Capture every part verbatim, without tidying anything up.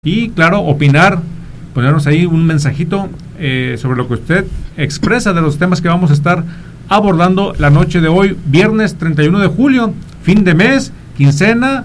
Y claro, opinar, ponernos ahí un mensajito eh, sobre lo que usted expresa de los temas que vamos a estar abordando la noche de hoy, viernes treinta y uno de julio, fin de mes, quincena,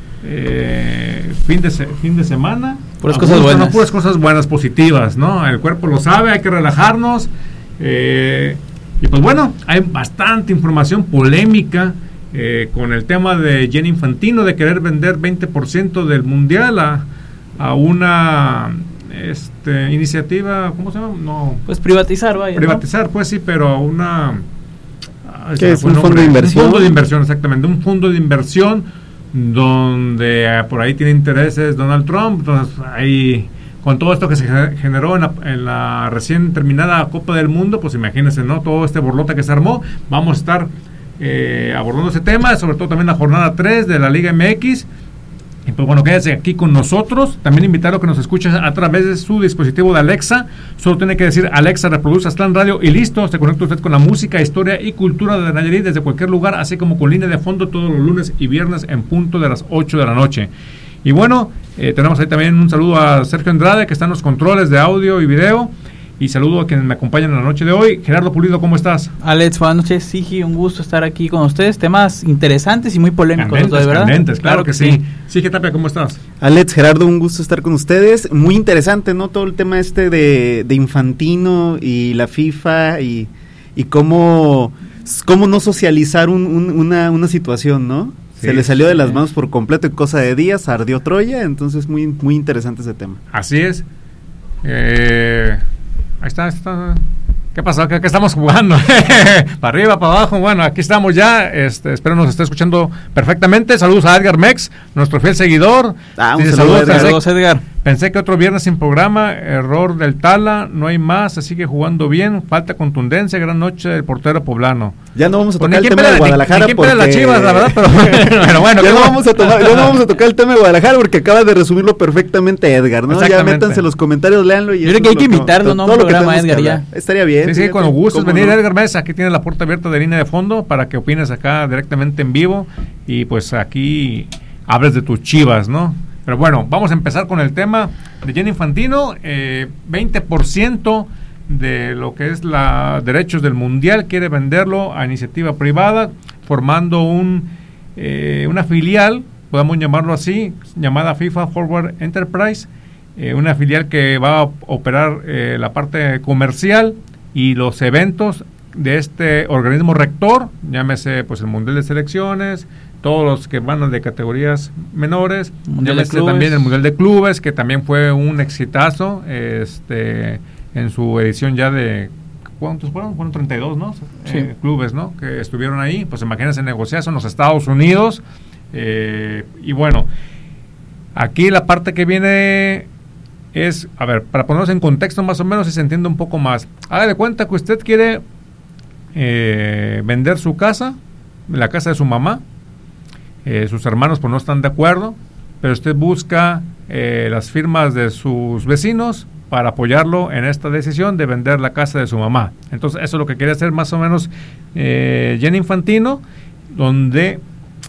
eh, fin de se, fin de semana. Puras cosas buenas. No, puras cosas buenas, positivas, ¿no? El cuerpo lo sabe, hay que relajarnos. Eh, y pues bueno, hay bastante información polémica eh, con el tema de Gianni Infantino de querer vender veinte por ciento del mundial a a una este, iniciativa, ¿cómo se llama? No, pues privatizar, vaya. Privatizar, ¿no? Pues sí, pero a una... ¿Qué es? ¿Un fondo de inversión? Un fondo de inversión, exactamente. Un fondo de inversión donde eh, por ahí tiene intereses Donald Trump. Entonces, ahí, con todo esto que se generó en la, en la recién terminada Copa del Mundo, pues imagínense, ¿no? Todo este borlota que se armó. Vamos a estar eh, abordando ese tema, sobre todo también la jornada tres de la Liga M X. Y pues bueno, quédese aquí con nosotros. También invitarlo a que nos escuche a través de su dispositivo de Alexa. Solo tiene que decir Alexa, reproduce Aztlán Radio y listo. Se conecta usted con la música, historia y cultura de Nayarit desde cualquier lugar, así como con línea de fondo todos los lunes y viernes en punto de las ocho de la noche. Y bueno, eh, tenemos ahí también un saludo a Sergio Andrade, que está en los controles de audio y video. Y saludo a quienes me acompañan en la noche de hoy. Gerardo Pulido, ¿cómo estás? Alex, buenas noches. Sigi, un gusto estar aquí con ustedes. Temas interesantes y muy polémicos, candentes, ¿de verdad? Candentes, claro, claro que sí. sí. Sige Tapia, ¿cómo estás? Alex, Gerardo, un gusto estar con ustedes. Muy interesante, ¿no? Todo el tema este de, de Infantino y la FIFA y, y cómo, cómo no socializar un, un, una, una situación, ¿no? Sí, se le salió de las manos por completo en cosa de días, ardió Troya, entonces muy, muy interesante ese tema. Así es. Eh... Ahí está, ahí está. ¿Qué pasó? ¿Qué, qué estamos jugando? Para arriba, para abajo. Bueno, aquí estamos ya. Este, espero nos esté escuchando perfectamente. Saludos a Edgar Mex, nuestro fiel seguidor. Ah, un Dice, saludo, saludos, saludos, Edgar. Pensé que otro viernes sin programa, error del Tala, no hay más, se sigue jugando bien, falta contundencia, gran noche del portero poblano. Ya no vamos a pues tocar el tema de Guadalajara ni, ni porque... las Chivas, la verdad, pero, pero bueno. ya, no vamos a tomar, ya no vamos a tocar el tema de Guadalajara porque acaba de resumirlo perfectamente Edgar, ¿no? Ya métanse los comentarios, léanlo. Y yo creo que hay que invitarlo, ¿no? Un programa a Edgar ya. Estaría bien. Sí, sí, cuando gustes venir, no? Edgar Mesa, aquí tiene la puerta abierta de línea de fondo para que opines acá directamente en vivo y pues aquí hables de tus Chivas, ¿no? Pero bueno, vamos a empezar con el tema de Gianni Infantino. Eh, veinte por ciento de lo que es los derechos del Mundial quiere venderlo a iniciativa privada, formando un eh, una filial, podemos llamarlo así, llamada FIFA Forward Enterprise, eh, una filial que va a operar eh, la parte comercial y los eventos de este organismo rector, llámese pues el Mundial de Selecciones, todos los que van de categorías menores, llámese también el Mundial de Clubes, que también fue un exitazo, este en su edición ya de, ¿cuántos fueron? Fueron treinta y dos, ¿no? Sí. Eh, clubes, ¿no? Que estuvieron ahí, pues imagínense negociazo en los Estados Unidos, eh, y bueno, aquí la parte que viene es, a ver, para ponernos en contexto más o menos y se entiende un poco más, haga de cuenta que usted quiere eh, vender su casa, la casa de su mamá, eh, sus hermanos pues no están de acuerdo, pero usted busca eh, las firmas de sus vecinos para apoyarlo en esta decisión de vender la casa de su mamá. Entonces eso es lo que quiere hacer más o menos eh, Gianni Infantino, donde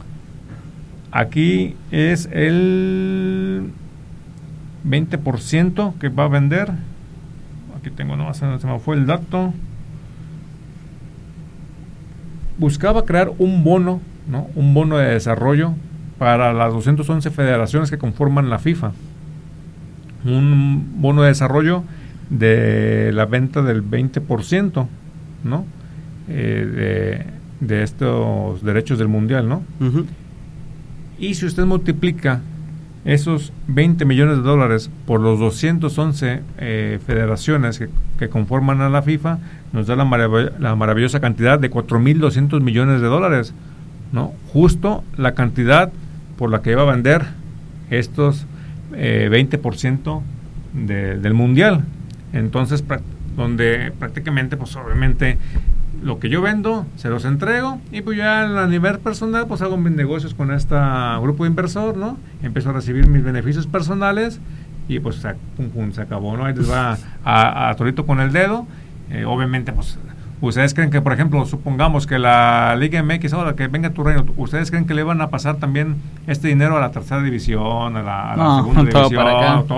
aquí es el veinte por ciento que va a vender. Aquí tengo, no, se me fue el dato. Buscaba crear un bono, ¿no? Un bono de desarrollo para las doscientas once federaciones que conforman la FIFA. Un bono de desarrollo de la venta del veinte por ciento, ¿no? Eh, de, de estos derechos del mundial, ¿no? Uh-huh. Y si usted multiplica esos veinte millones de dólares por los doscientas once eh, federaciones que, que conforman a la FIFA, nos da la, marav- la maravillosa cantidad de cuatro mil doscientos millones de dólares, ¿no? Justo la cantidad por la que iba a vender estos eh, veinte por ciento de, del mundial. Entonces, pra- donde prácticamente, pues obviamente, lo que yo vendo, se los entrego y pues ya a nivel personal, pues hago mis negocios con este grupo de inversor, ¿no? Empiezo a recibir mis beneficios personales y pues pum, pum, se acabó, ¿no? Ahí les va a, a, a torito con el dedo. Eh, obviamente, pues ¿Ustedes creen que, por ejemplo, supongamos que la Liga M X, ahora que venga tu reino, ¿ustedes creen que le van a pasar también este dinero a la tercera división, a la, a la No, segunda todo división? para acá. Todo